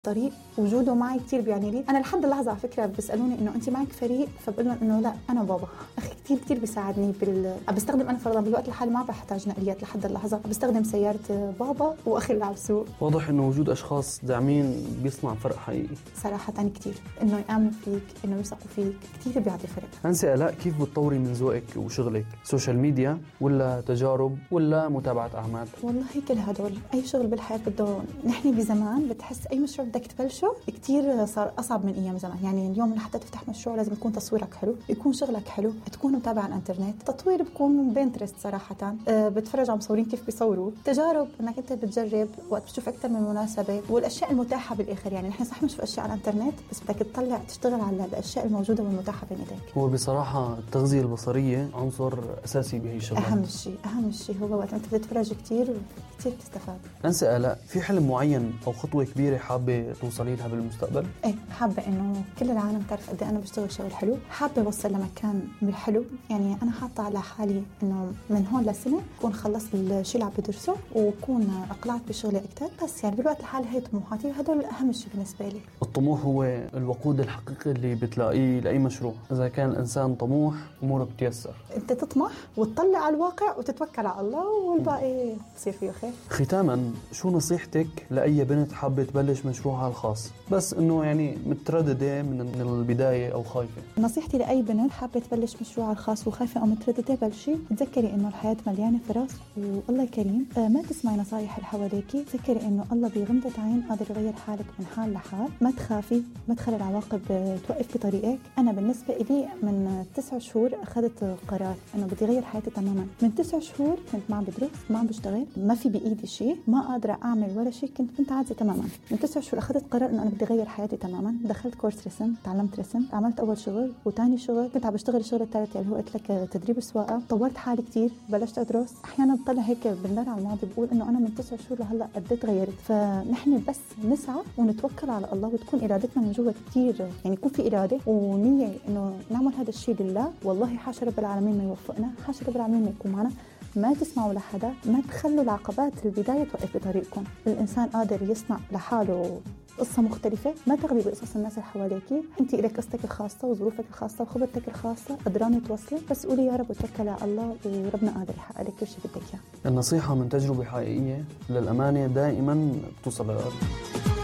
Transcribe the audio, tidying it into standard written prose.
طريق وجوده معي كتير بيعني لي. انا لحد اللحظه على فكره بيسالوني انه انت معك فريق، فبقول لهم انه لا، انا بابا اخي كتير بيساعدني بستخدم انا فرضا بالوقت الحالي ما بحتاج نقليات لحد اللحظه، بستخدم سياره بابا واخي اللي على السوق. واضح انه وجود اشخاص داعمين بيصنع فرق حقيقي صراحه كتير، انه يامنوا فيك، انه يثقوا فيك، كتير بيعطي فرق. أنسة آلاء، كيف بتطوري من ذوقك وشغلك؟ سوشيال ميديا ولا تجارب ولا متابعه اعمال؟ والله كل هدول. اي شغل بالحياه بده، نحن بزمان بتحس اي مشروع بدك تبلشه كتير صار اصعب من ايام زمان. يعني اليوم لحتى تفتح مشروع لازم يكون تصويرك حلو، يكون شغلك حلو، تكون متابع على الانترنت. تطوير بكون بينترست صراحه، بتفرج على مصورين كيف بيصوروا. تجارب انك انت بتجرب وقت بتشوف اكثر من مناسبه، والاشياء المتاحه بالاخر. يعني نحن صح بنشوف اشياء على الانترنت، بس بدك تطلع تشتغل على الاشياء الموجوده والمتاحه بين ايديك. هو بصراحه التغذيه البصريه عنصر اساسي بهي الشغلات. اهم شيء هو وقت انت بتتفرج كتير بتستفاد. أنسة آلاء، في حلم معين او خطوه كبيره حابه توصلي لها بالمستقبل؟ ايه، حابه انه كل العالم تعرف قد ايه انا بشتغل شغل حلو. حابه اوصل لمكان بالحلو. يعني انا حاطه على حالي انه من هون لسنه اكون خلصت الشيء اللي عم بدرسه واكون اقلعت بشغلي اكثر. بس يعني بالوقت الحالي هي طموحاتي، وهدول اهم شيء بالنسبه لي. الطموح هو الوقود الحقيقي اللي بتلاقيه لاي مشروع. اذا كان الانسان طموح اموره بتيسر. انت تطمح وتطلع على الواقع وتتوكل على الله، والباقي بصير فيه خير. ختاما، شو نصيحتك لاي بنت حابه تبلش مشروعها الخاص بس انه يعني متردده من البدايه او خايفه؟ نصيحتي لاي بنت حابه تبلش مشروعها الخاص وخايفه او متردده، بلشي. تذكري انه الحياه مليانه فرص والله كريم. ما تسمعي نصايح اللي حواليكي. تذكري انه الله بغمضة عين قادر يغير حالك من حال لحال. ما تخافي، ما تخلي العواقب توقف بطريقك. انا بالنسبه لي من 9 شهور اخذت قرار انه بدي اغير حياتي تماما. من 9 شهور كنت ما بدرس، ما عم بشتغل، ما في بايدي شيء، ما قادره اعمل ولا شيء. كنت عاجزه تماما. من 9 شهور اخذت قرار انه انا بدي اغير حياتي تماما. دخلت كورس رسم، تعلمت رسم، عملت اول شغل وثاني شغل. كنت عم بشتغل الشغل الثالث اللي هو قلت لك تدريب السواقه. طورت حالي كثير، بلشت ادرس. احيانا بطلع هيك بندر على الماضي بقول انه انا من 9 شهور لهلا قد ايه تغيرت. فنحن بس نسعى ونتوكل على الله، وتكون ارادتنا من جوا كثير. يعني يكون في اراده ونيه انه نعمل هذا الشيء لله. والله حاشا رب العالمين ما يوفقنا، حاشا رب العالمين ما يكون معنا. ما تسمعوا لحدا، ما تخلوا العقبات البداية توقف بطريقكم. الإنسان قادر يصنع لحاله قصة مختلفة. ما تغلي بقصص الناس اللي حواليكي. انت إلك قصتك الخاصة وظروفك الخاصة وخبرتك الخاصة، قدرانة توصلي. بس قولي يا رب وتوكلي على الله، وربنا قادر يحقق لك كل شيء بدك اياه. النصيحة من تجربة حقيقية للأمانة دائما بتوصل للقلب.